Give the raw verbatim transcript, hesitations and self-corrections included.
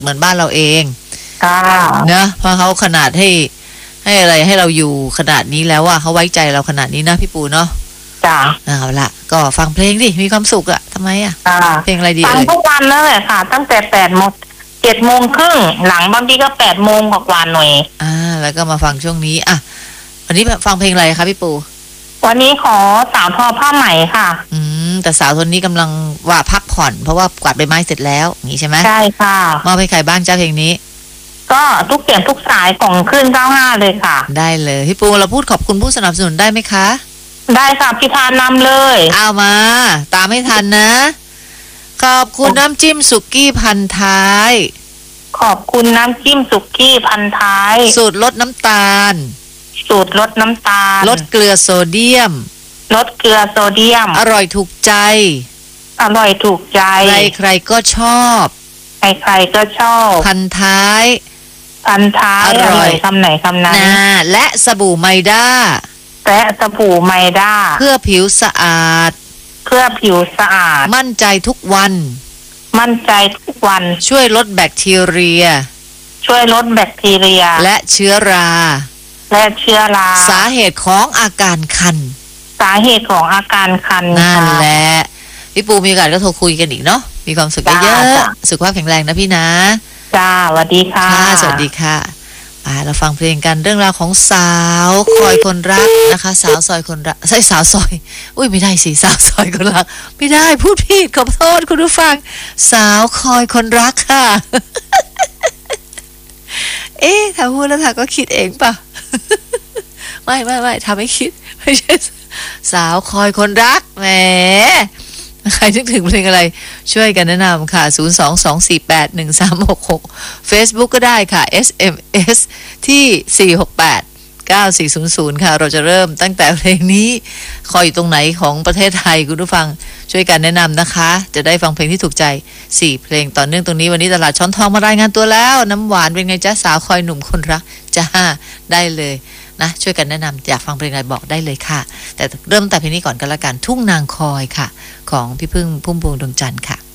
เหมือนบ้านเราเองค่ะเนอะเพราะเขาขนาดให้ให้อะไรให้เราอยู่ขนาดนี้แล้วว่าเขาไว้ใจเราขนาดนี้นะพี่ปูเนาะจ้ะเอาละก็ฟังเพลงดิมีความสุขอะทำไมอะเพลงอะไรดีฟังทุกวันนั่นแหละค่ะตั้งแต่แปดโมงเจ็ดโมงครึ่งหลังบางทีก็แปดโมงกว่าหน่อยอ่าแล้วก็มาฟังช่วงนี้อ่ะวันนี้ฟังเพลงอะไรคะพี่ปูวันนี้ขอสาวทอผ้าไหมค่ะอืมแต่สาวคนนี้กำลังว่าพักผ่อนเพราะว่ากวาดใบไม้เสร็จแล้วนี่ใช่ไหมใช่ค่ะมอบให้ใครบ้างจ้าเพลงนี้ก็ทุกเสียงทุกสายของคลื่นเก้าห้าเลยค่ะได้เลยพี่ปูเราพูดขอบคุณผู้สนับสนุนได้ไหมคะได้ค่ะพี่พานนำเลยเอามาตามไม่ทันนะขอบคุณน้ำจิ้มสุกี้พันท้ายขอบคุณน้ำจิ้มสุกี้พันท้ายสูตรลดน้ำตาลสูตรลดน้ำตาลลดเกลือโซเดียมลดเกลือโซเดียมอร่อยถูกใจอร่อยถูกใจใครใครก็ชอบใครใครก็ชอบพันท้ายพันท้ายอร่อยคำไหนคำนั้นและสบู่ไมด้าและสบู่ไมด้าเพื่อผิวสะอาดเพื่อผิวสะอาดมั่นใจทุกวันมั่นใจทุกวันช่วยลดแบคทีเรียช่วยลดแบคทีเรียและเชื้อราและเชื้อราสาเหตุของอาการคันสาเหตุของอาการคันนั่นแหละพี่ปูมีโอกาสก็โทรคุยกันอีกเนาะมีความสุขเยอะๆสุขภาพแข็งแรงนะพี่นะจ้าสวัสดีค่ะสวัสดีค่ะอ่าเราฟังเพลงกันเรื่องราวของสาวคอยคนรักนะคะสาวซอยคนรักใช่สาวซอยอุ้ยไม่ได้สิสาวซอยคนรักไม่ได้พูดผิดขอโทษคุณผู้ฟังสาวคอยคนรักค่ะ เอ๊ะถ้าพูดแล้วถ้าก็คิดเองป่ะ ไม่ไม่ไม่ทำให้คิดไม่ใช่สาวคอยคนรักแหมใครนึกถึงเพลงอะไรช่วยกันแนะนำค่ะศูนย์ สอง สอง สี่ แปด หนึ่ง สาม หก หก Facebook ก็ได้ค่ะ เอส เอ็ม เอส ที่ สี่ หก แปด เก้า สี่ ศูนย์ ศูนย์ ค่ะเราจะเริ่มตั้งแต่เพลงนี้คอยอยู่ตรงไหนของประเทศไทยคุณผู้ฟังช่วยกันแนะนำนะคะจะได้ฟังเพลงที่ถูกใจสี่เพลงต่อเนื่องตรงนี้วันนี้ตลาดช้อนทองมารายงานตัวแล้วน้ำหวานเป็นไงจ๊ะสาวคอยหนุ่มคนรักจ้าได้เลยนะช่วยกันแนะนำอยากฟังเพลงอะไรบอกได้เลยค่ะแต่เริ่มแต่เพลงนี้ก่อนกันละกันทุ่งนางคอยค่ะของพี่พึ่งพุ่มพวงดวงจันทร์ค่ะ